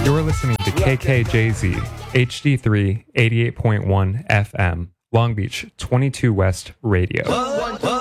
You're listening to KKJZ, HD3, 88.1 FM, Long Beach, 22 West Radio.